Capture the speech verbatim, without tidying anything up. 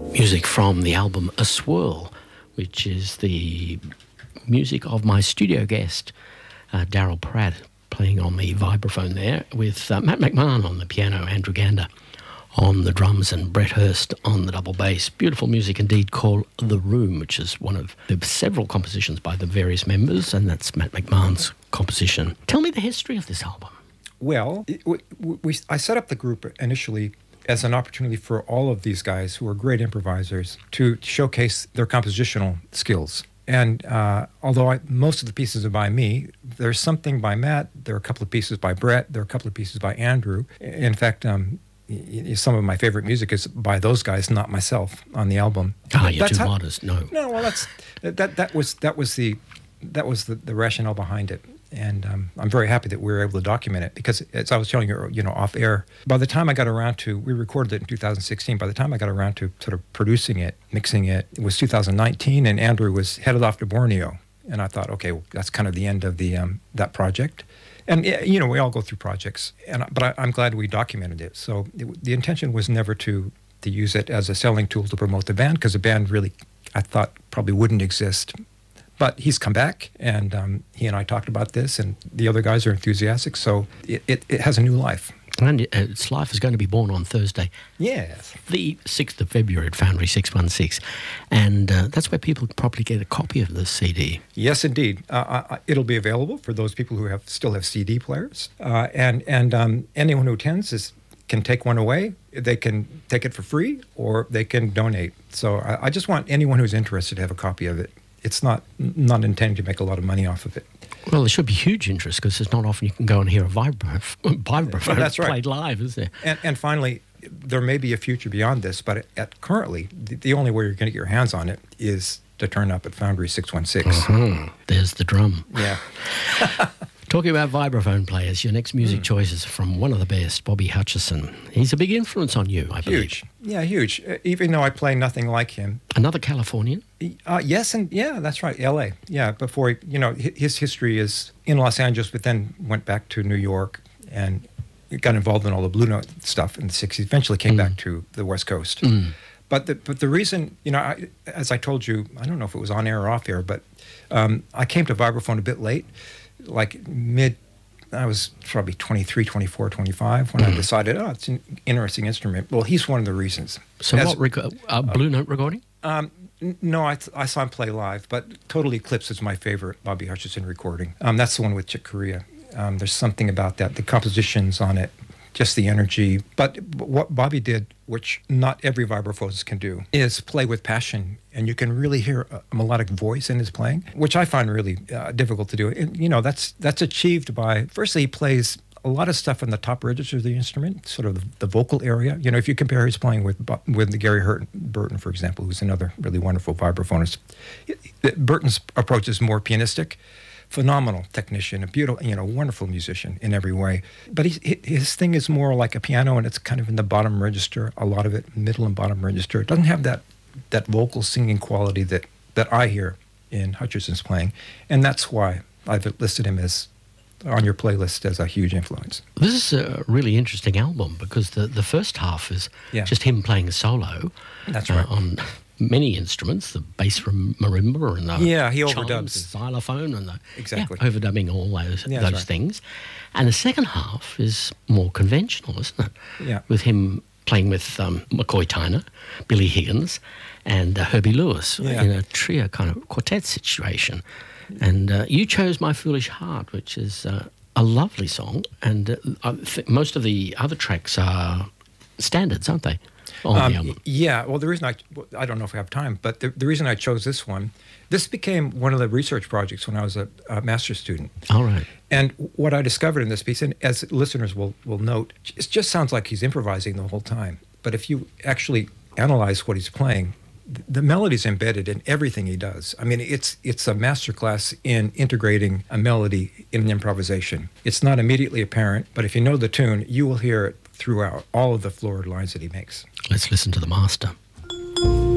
Music from the album A Swirl, which is the music of my studio guest, uh, Daryl Pratt, playing on the vibraphone there, with uh, Matt McMahon on the piano, Andrew Gander on the drums, and Brett Hurst on the double bass. Beautiful music indeed, called The Room, which is one of the several compositions by the various members, and that's Matt McMahon's composition. Tell me the history of this album. Well, it, we, we, I set up the group initially as an opportunity for all of these guys who are great improvisers to showcase their compositional skills. And uh, although I, most of the pieces are by me, there's something by Matt, there are a couple of pieces by Brett, there are a couple of pieces by Andrew. In fact, um, some of my favorite music is by those guys, not myself, on the album. Ah, you're that's too how, modest. No. No, well, that's that. That was that was the that was the, the rationale behind it. And um, I'm very happy that we were able to document it, because as I was telling you, you know, off air, by the time I got around to, we recorded it in two thousand sixteen, by the time I got around to sort of producing it, mixing it, it was two thousand nineteen, and Andrew was headed off to Borneo. And I thought, okay, well, that's kind of the end of the um, that project. And, you know, we all go through projects, and but I, I'm glad we documented it. So it, the intention was never to, to use it as a selling tool to promote the band, because the band really, I thought, probably wouldn't exist. But he's come back, and um, he and I talked about this, and the other guys are enthusiastic, so it, it, it has a new life. And its life is going to be born on Thursday. Yes. The sixth of February at Foundry six one six. And uh, that's where people can probably get a copy of this C D. Yes, indeed. Uh, I, it'll be available for those people who have still have C D players. Uh, and and um, anyone who attends is, can take one away. They can take it for free, or they can donate. So I, I just want anyone who's interested to have a copy of it. It's not not intended to make a lot of money off of it. Well, there should be huge interest, because it's not often you can go and hear a vibraphone vibra That's right. played live, is there? And, and finally, there may be a future beyond this, but at currently, the, the only way you're going to get your hands on it is to turn up at Foundry six one six. Uh-huh. There's the drum. Yeah. Talking about vibraphone players, your next music mm. choice is from one of the best, Bobby Hutcherson. He's a big influence on you, I believe. Huge. Yeah, huge. Uh, even though I play nothing like him. Another Californian? Uh, yes, and yeah, that's right, L A. Yeah, before, he, you know, his history is in Los Angeles, but then went back to New York and got involved in all the Blue Note stuff in the sixties, eventually came mm. back to the West Coast. Mm. But the, but the reason, you know, I, as I told you, I don't know if it was on air or off air, but um, I came to vibraphone a bit late. Like mid, I was probably twenty-three, twenty-four, twenty-five when mm. I decided, oh, it's an interesting instrument. Well, he's one of the reasons. So As, what, rec- uh, Blue Note recording? Um, n- no, I, th- I saw him play live, but Total Eclipse is my favorite Bobby Hutcherson recording. Um, that's the one with Chick Corea. Um, there's something about that, the compositions on it, just the energy. But what Bobby did, which not every vibraphonist can do, is play with passion. And you can really hear a melodic voice in his playing, which I find really uh, difficult to do. And, you know, that's that's achieved by, firstly, he plays a lot of stuff in the top register of the instrument, sort of the, the vocal area. You know, if you compare his playing with with the Gary Hurton, Burton, for example, who's another really wonderful vibraphonist, Burton's approach is more pianistic. Phenomenal technician, a beautiful, you know, wonderful musician in every way. But he, his thing is more like a piano, and it's kind of in the bottom register, a lot of it, middle and bottom register. It doesn't have that that vocal singing quality that, that I hear in Hutcherson's playing. And that's why I've listed him as on your playlist as a huge influence. This is a really interesting album, because the, the first half is yeah. just him playing a solo. That's right. Uh, on many instruments, the bass marimba and the yeah, he chimes, overdubs the xylophone and the exactly yeah, overdubbing all those yeah, those right. things. And the second half is more conventional, isn't it? Yeah. With him playing with um, McCoy Tyner, Billy Higgins, and uh, Herbie Lewis yeah. in a trio kind of quartet situation. And uh, you chose My Foolish Heart, which is uh, a lovely song, and uh, I think most of the other tracks are standards, aren't they? On um, the album. Yeah, well, the reason I, I don't know if we have time, but the, the reason I chose this one, this became one of the research projects when I was a, a master's student. All right. And what I discovered in this piece, and as listeners will, will note, it just sounds like he's improvising the whole time. But if you actually analyze what he's playing, the melody's embedded in everything he does. I mean, it's it's a masterclass in integrating a melody in an improvisation. It's not immediately apparent, but if you know the tune, you will hear it throughout all of the florid lines that he makes. Let's listen to the master.